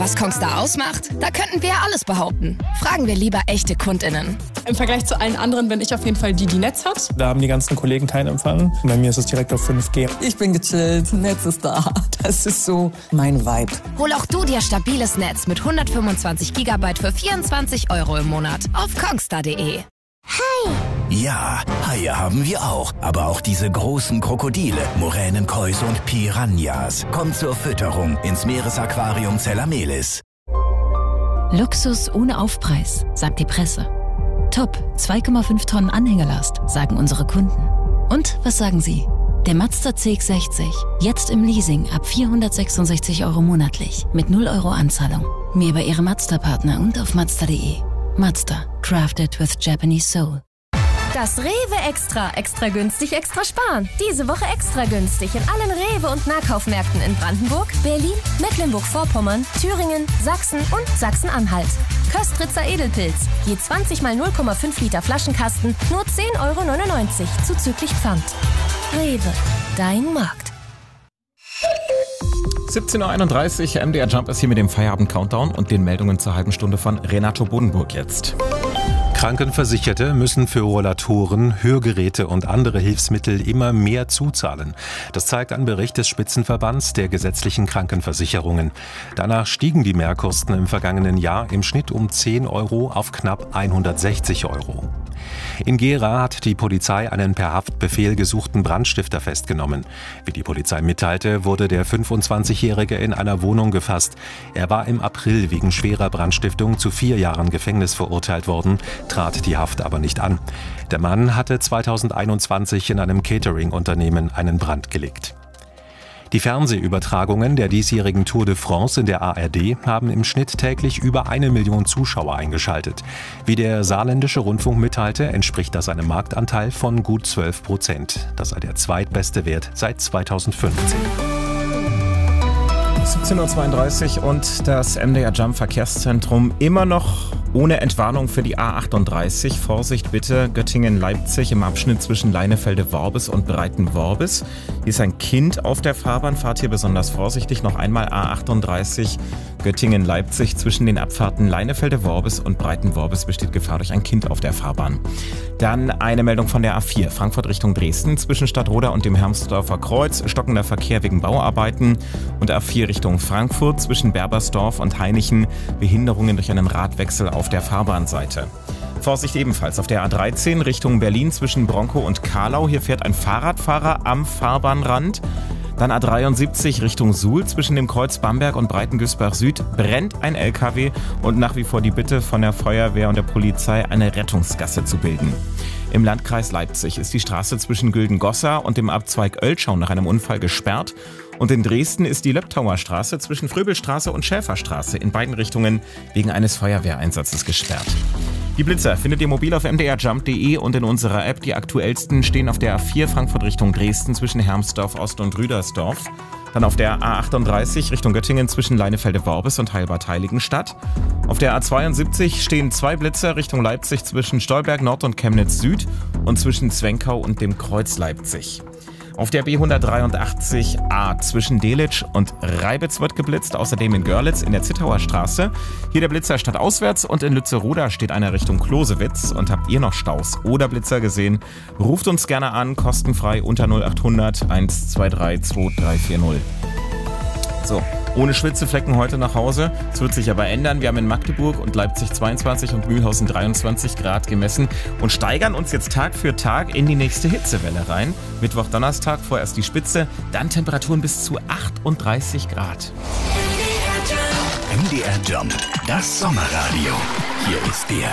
Was Kongstar ausmacht? Da könnten wir ja alles behaupten. Fragen wir lieber echte KundInnen. Im Vergleich zu allen anderen bin ich auf jeden Fall die Netz hat. Da haben die ganzen Kollegen keinen Empfang. Bei mir ist es direkt auf 5G. Ich bin gechillt, Netz ist da. Das ist so mein Vibe. Hol auch du dir stabiles Netz mit 125 GB für 24 € im Monat auf kongstar.de. Hai! Ja, Haie haben wir auch. Aber auch diese großen Krokodile, Moränenkäuse und Piranhas. Kommt zur Fütterung ins Meeresaquarium Zellamelis. Luxus ohne Aufpreis, sagt die Presse. Top, 2,5 Tonnen Anhängelast, sagen unsere Kunden. Und was sagen Sie? Der Mazda CX-60, jetzt im Leasing ab 466 € monatlich, mit 0 € Anzahlung. Mehr bei Ihrem Mazda-Partner und auf Mazda.de. Mazda, crafted with Japanese soul. Das Rewe Extra. Extra günstig, extra sparen. Diese Woche extra günstig in allen Rewe- und Nahkaufmärkten in Brandenburg, Berlin, Mecklenburg-Vorpommern, Thüringen, Sachsen und Sachsen-Anhalt. Köstritzer Edelpilz. Je 20 mal 0,5 Liter Flaschenkasten, nur 10,99 € zuzüglich Pfand. Rewe, dein Markt. 17:31 Uhr, MDR Jump ist hier mit dem Feierabend-Countdown und den Meldungen zur halben Stunde von Renato Bodenburg jetzt. Krankenversicherte müssen für Rollatoren, Hörgeräte und andere Hilfsmittel immer mehr zuzahlen. Das zeigt ein Bericht des Spitzenverbands der gesetzlichen Krankenversicherungen. Danach stiegen die Mehrkosten im vergangenen Jahr im Schnitt um 10 € auf knapp 160 €. In Gera hat die Polizei einen per Haftbefehl gesuchten Brandstifter festgenommen. Wie die Polizei mitteilte, wurde der 25-Jährige in einer Wohnung gefasst. Er war im April wegen schwerer Brandstiftung zu 4 Jahren Gefängnis verurteilt worden, trat die Haft aber nicht an. Der Mann hatte 2021 in einem Catering-Unternehmen einen Brand gelegt. Die Fernsehübertragungen der diesjährigen Tour de France in der ARD haben im Schnitt täglich über 1 Million Zuschauer eingeschaltet. Wie der saarländische Rundfunk mitteilte, entspricht das einem Marktanteil von gut 12%. Das sei der zweitbeste Wert seit 2015. 17:32 Uhr und das MDR Jump Verkehrszentrum immer noch ohne Entwarnung für die A38. Vorsicht bitte, Göttingen-Leipzig im Abschnitt zwischen Leinefelde-Worbis und Breiten-Worbis. Hier ist ein Kind auf der Fahrbahn, fahrt hier besonders vorsichtig. Noch einmal A38 Göttingen-Leipzig zwischen den Abfahrten Leinefelde-Worbis und Breiten-Worbis besteht Gefahr durch ein Kind auf der Fahrbahn. Dann eine Meldung von der A4, Frankfurt Richtung Dresden, zwischen Stadtroda und dem Hermsdorfer Kreuz, stockender Verkehr wegen Bauarbeiten, und A4 Richtung Frankfurt zwischen Berbersdorf und Hainichen, Behinderungen durch einen Radwechsel auf der Fahrbahnseite. Vorsicht ebenfalls auf der A13 Richtung Berlin zwischen Bronkow und Kahlau, hier fährt ein Fahrradfahrer am Fahrbahnrand. Dann A73 Richtung Suhl zwischen dem Kreuz Bamberg und Breitengüßbach Süd brennt ein LKW und nach wie vor die Bitte von der Feuerwehr und der Polizei, eine Rettungsgasse zu bilden. Im Landkreis Leipzig ist die Straße zwischen Güldengossa und dem Abzweig Oelschau nach einem Unfall gesperrt. Und in Dresden ist die Löbtauer Straße zwischen Fröbelstraße und Schäferstraße in beiden Richtungen wegen eines Feuerwehreinsatzes gesperrt. Die Blitzer findet ihr mobil auf mdrjump.de und in unserer App. Die aktuellsten stehen auf der A4 Frankfurt Richtung Dresden zwischen Hermsdorf Ost und Rüdersdorf. Dann auf der A38 Richtung Göttingen zwischen Leinefelde-Worbis und Heilbad-Heiligenstadt. Auf der A72 stehen 2 Blitzer Richtung Leipzig zwischen Stolberg Nord und Chemnitz Süd und zwischen Zwenkau und dem Kreuz Leipzig. Auf der B183a zwischen Delitzsch und Reibitz wird geblitzt, außerdem in Görlitz in der Zittauer Straße. Hier der Blitzer stadtauswärts und in Lützeroda steht einer Richtung Klosewitz. Und habt ihr noch Staus oder Blitzer gesehen? Ruft uns gerne an, kostenfrei unter 0800 123 2340. So, ohne Schwitzeflecken heute nach Hause. Es wird sich aber ändern. Wir haben in Magdeburg und Leipzig 22 und Mühlhausen 23 Grad gemessen und steigern uns jetzt Tag für Tag in die nächste Hitzewelle rein. Mittwoch, Donnerstag vorerst die Spitze, dann Temperaturen bis zu 38 Grad. MDR Jump, das Sommerradio. Hier ist der